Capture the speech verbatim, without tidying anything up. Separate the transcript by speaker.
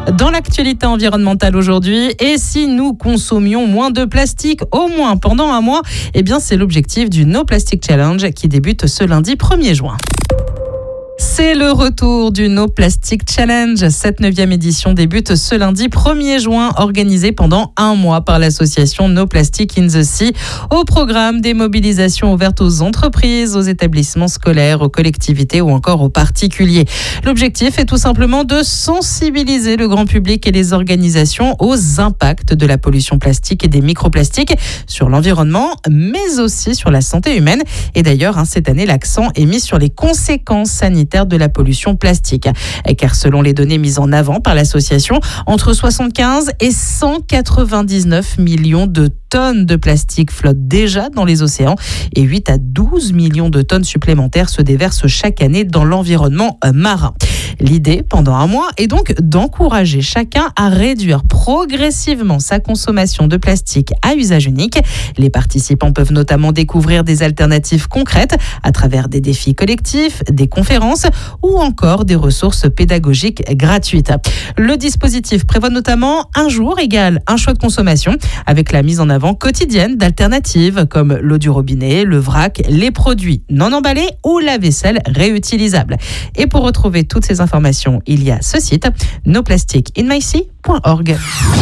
Speaker 1: Dans l'actualité environnementale aujourd'hui, et si nous consommions moins de plastique, au moins pendant un mois, eh bien c'est l'objectif du No Plastic Challenge qui débute ce lundi premier juin. C'est le retour du No Plastic Challenge. Cette neuvième édition débute ce lundi premier juin, organisée pendant un mois par l'association No Plastic in the Sea. Au programme, des mobilisations ouvertes aux entreprises, aux établissements scolaires, aux collectivités ou encore aux particuliers. L'objectif est tout simplement de sensibiliser le grand public et les organisations aux impacts de la pollution plastique et des microplastiques sur l'environnement, mais aussi sur la santé humaine. Et d'ailleurs, hein, cette année, l'accent est mis sur les conséquences sanitaires de la pollution plastique. Car selon les données mises en avant par l'association, entre soixante-quinze et cent quatre-vingt-dix-neuf millions de tonnes de plastique flottent déjà dans les océans et huit à douze millions de tonnes supplémentaires se déversent chaque année dans l'environnement marin. L'idée, pendant un mois, est donc d'encourager chacun à réduire progressivement sa consommation de plastique à usage unique. Les participants peuvent notamment découvrir des alternatives concrètes à travers des défis collectifs, des conférences ou encore des ressources pédagogiques gratuites. Le dispositif prévoit notamment un jour égal un choix de consommation avec la mise en avant quotidienne d'alternatives comme l'eau du robinet, le vrac, les produits non emballés ou la vaisselle réutilisable. Et pour retrouver toutes ces informations, il y a ce site no plastic in my sea point org.